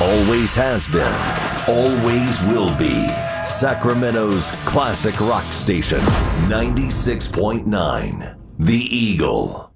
Always has been, always will be. Sacramento's classic rock station, 96.9, The Eagle.